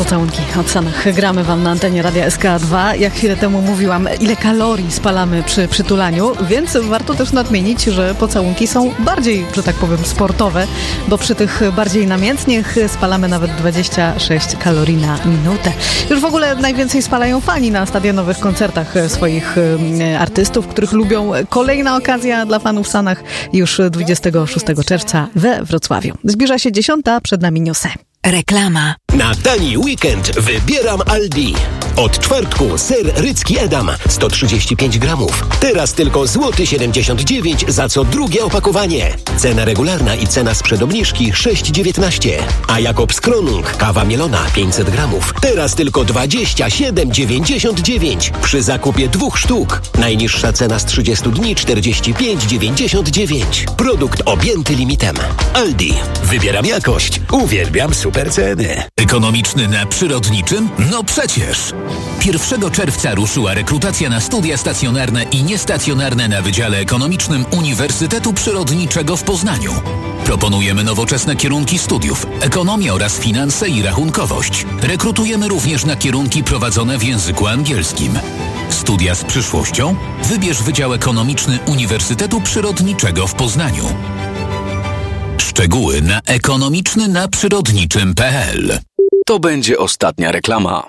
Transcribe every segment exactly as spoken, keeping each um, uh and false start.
Pocałunki od Sanach gramy wam na antenie Radia S K dwa. Jak chwilę temu mówiłam, ile kalorii spalamy przy przytulaniu, więc warto też nadmienić, że pocałunki są bardziej, że tak powiem, sportowe, bo przy tych bardziej namiętnych spalamy nawet dwadzieścia sześć kalorii na minutę. Już w ogóle najwięcej spalają fani na stadionowych koncertach swoich artystów, których lubią. Kolejna okazja dla fanów w Sanach już dwudziestego szóstego czerwca we Wrocławiu. Zbliża się dziesiąta, przed nami Newsy. Reklama. Na tani weekend wybieram Aldi. Od czwartku ser rycki Edam sto trzydzieści pięć gramów. Teraz tylko złoty siedemdziesiąt dziewięć za co drugie opakowanie. Cena regularna i cena sprzed obniżki sześć dziewiętnaście. A Jakobs Kronung kawa mielona pięćset gramów. Teraz tylko dwadzieścia siedem dziewięćdziesiąt dziewięć przy zakupie dwóch sztuk. Najniższa cena z trzydziestu dni czterdzieści pięć dziewięćdziesiąt dziewięć. Produkt objęty limitem. Aldi. Wybieram jakość. Uwielbiam super ceny. Ekonomiczny na przyrodniczym? No przecież! pierwszego czerwca ruszyła rekrutacja na studia stacjonarne i niestacjonarne na Wydziale Ekonomicznym Uniwersytetu Przyrodniczego w Poznaniu. Proponujemy nowoczesne kierunki studiów, ekonomię oraz finanse i rachunkowość. Rekrutujemy również na kierunki prowadzone w języku angielskim. Studia z przyszłością? Wybierz Wydział Ekonomiczny Uniwersytetu Przyrodniczego w Poznaniu. Szczegóły na ekonomiczny na przyrodniczym kropka p l. To będzie ostatnia reklama.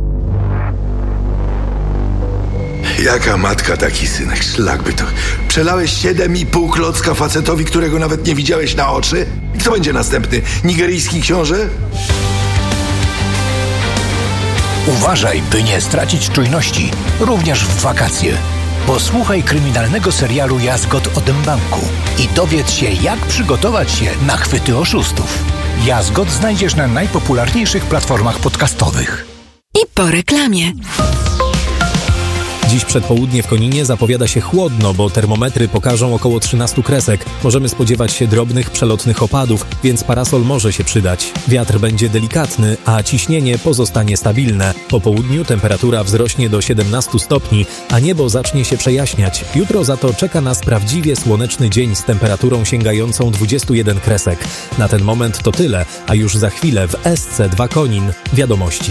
Jaka matka, taki synek, szlak by to. Przelałeś siedem i pół klocka facetowi, którego nawet nie widziałeś na oczy? I kto będzie następny? Nigeryjski książę? Uważaj, by nie stracić czujności, również w wakacje. Posłuchaj kryminalnego serialu Jazgot o Dębanku i dowiedz się, jak przygotować się na chwyty oszustów. Jazgot znajdziesz na najpopularniejszych platformach podcastowych. I po reklamie. Dziś przedpołudnie w Koninie zapowiada się chłodno, bo termometry pokażą około trzynaście kresek. Możemy spodziewać się drobnych, przelotnych opadów, więc parasol może się przydać. Wiatr będzie delikatny, a ciśnienie pozostanie stabilne. Po południu temperatura wzrośnie do siedemnaście stopni, a niebo zacznie się przejaśniać. Jutro za to czeka nas prawdziwie słoneczny dzień z temperaturą sięgającą dwadzieścia jeden kresek. Na ten moment to tyle, a już za chwilę w S C dwa Konin wiadomości.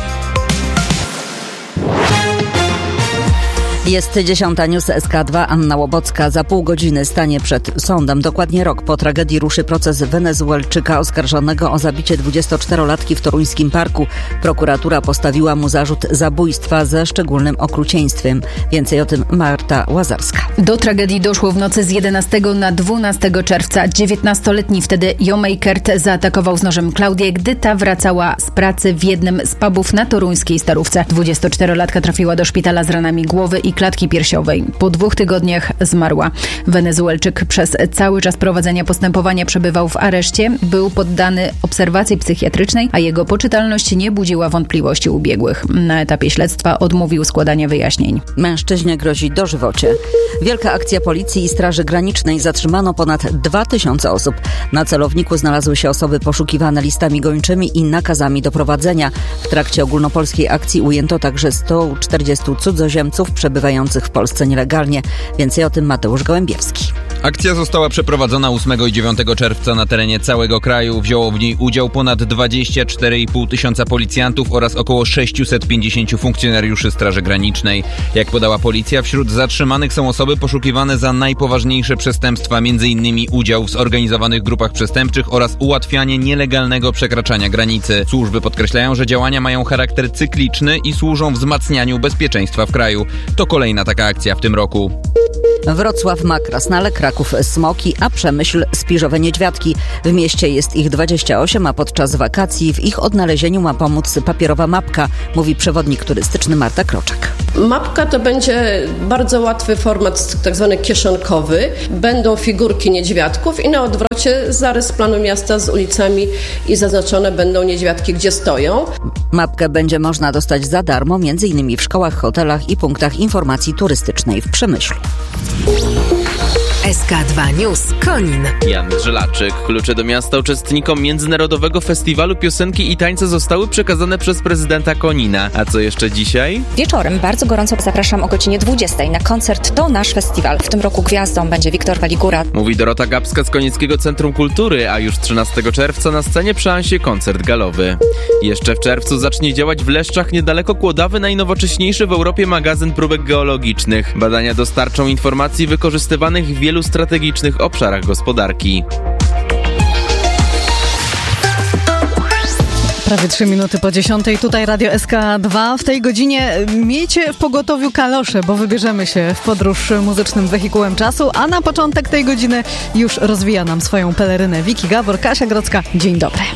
Jest dziesiąta, News S K dwa, Anna Łobocka. Za pół godziny stanie przed sądem. Dokładnie rok po tragedii ruszy proces Wenezuelczyka oskarżonego o zabicie dwudziestoczterolatki w toruńskim parku. Prokuratura postawiła mu zarzut zabójstwa ze szczególnym okrucieństwem. Więcej o tym Marta Łazarska. Do tragedii doszło w nocy z jedenastego na dwunastego czerwca. dziewiętnastoletni wtedy Joe Makert zaatakował z nożem Klaudię, gdy ta wracała z pracy w jednym z pubów na toruńskiej Starówce. dwudziestoczterolatka trafiła do szpitala z ranami głowy i klatki piersiowej. Po dwóch tygodniach zmarła. Wenezuelczyk przez cały czas prowadzenia postępowania przebywał w areszcie, był poddany obserwacji psychiatrycznej, a jego poczytalność nie budziła wątpliwości u biegłych. Na etapie śledztwa odmówił składania wyjaśnień. Mężczyźnie grozi dożywocie. Wielka akcja policji i Straży Granicznej. Zatrzymano ponad dwa tysiące osób. Na celowniku znalazły się osoby poszukiwane listami gończymi i nakazami doprowadzenia. W trakcie ogólnopolskiej akcji ujęto także sto czterdziestu cudzoziemców przebywających w Polsce nielegalnie. Więcej o tym Mateusz Gołębiewski. Akcja została przeprowadzona ósmego i dziewiątego czerwca na terenie całego kraju. Wzięło w niej udział ponad dwadzieścia cztery i pół tysiąca policjantów oraz około sześćset pięćdziesięciu funkcjonariuszy Straży Granicznej. Jak podała policja, wśród zatrzymanych są osoby poszukiwane za najpoważniejsze przestępstwa, m.in. udział w zorganizowanych grupach przestępczych oraz ułatwianie nielegalnego przekraczania granicy. Służby podkreślają, że działania mają charakter cykliczny i służą wzmacnianiu bezpieczeństwa w kraju. To kolejna taka akcja w tym roku. Wrocław ma krasnale, Kraków smoki, a Przemyśl spiżowe niedźwiadki. W mieście jest ich dwadzieścia osiem, a podczas wakacji w ich odnalezieniu ma pomóc papierowa mapka, mówi przewodnik turystyczny Marta Kroczek. Mapka to będzie bardzo łatwy format, tak zwany kieszonkowy. Będą figurki niedźwiadków i na odwrocie zarys planu miasta z ulicami i zaznaczone będą niedźwiadki, gdzie stoją. Mapkę będzie można dostać za darmo, między innymi w szkołach, hotelach i punktach informacji turystycznej w Przemyślu. S K dwa News Konin. Jan Żelaczyk. Klucze do miasta uczestnikom Międzynarodowego Festiwalu Piosenki i Tańca zostały przekazane przez prezydenta Konina. A co jeszcze dzisiaj? Wieczorem bardzo gorąco zapraszam o godzinie dwudziestej na koncert To Nasz Festiwal. W tym roku gwiazdą będzie Wiktor Waligura. Mówi Dorota Gapska z Konieckiego Centrum Kultury, a już trzynastego czerwca na scenie przy Ansie koncert galowy. Jeszcze w czerwcu zacznie działać w Leszczach niedaleko Kłodawy najnowocześniejszy w Europie magazyn próbek geologicznych. Badania dostarczą informacji wykorzystywanych w wielu strategicznych obszarach gospodarki. Prawie trzy minuty po dziesiątej, tutaj Radio S K dwa. W tej godzinie miejcie w pogotowiu kalosze, bo wybierzemy się w podróż muzycznym wehikułem czasu, a na początek tej godziny już rozwija nam swoją pelerynę Wiki Gabor, Kasia Grodzka. Dzień dobry.